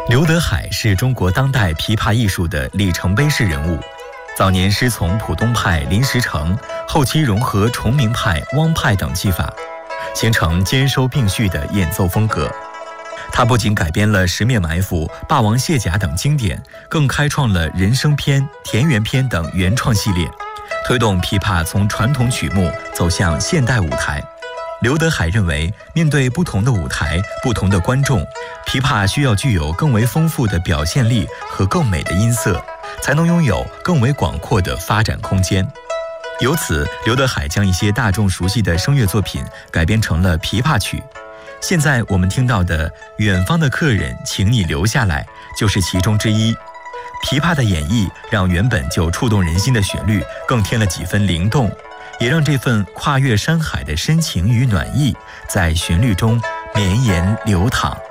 刘德海是中国当代琵琶艺术的里程碑式人物。早年师从浦东派林石成，后期融合崇明派、汪派等技法，形成兼收并蓄的演奏风格。他不仅改编了《十面埋伏》《霸王卸甲》等经典，更开创了人生篇、田园篇等原创系列，推动琵琶从传统曲目走向现代舞台。刘德海认为，面对不同的舞台、不同的观众，琵琶需要具有更为丰富的表现力和更美的音色，才能拥有更为广阔的发展空间。由此，刘德海将一些大众熟悉的声乐作品改编成了琵琶曲。现在我们听到的《远方的客人，请你留下来》就是其中之一。琵琶的演绎让原本就触动人心的旋律更添了几分灵动，也让这份跨越山海的深情与暖意在旋律中绵延流淌。